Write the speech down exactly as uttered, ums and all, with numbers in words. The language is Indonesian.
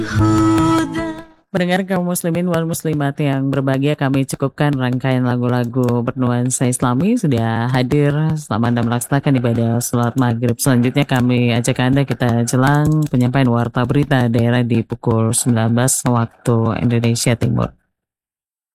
Pendengar kaum muslimin wal muslimat yang berbahagia, kami cukupkan rangkaian lagu-lagu bernuansa Islami sudah hadir. Selamat Anda melaksanakan ibadah sholat maghrib. Selanjutnya kami ajak Anda kita jelang penyampaian warta berita daerah di pukul sembilan belas waktu Indonesia Timur.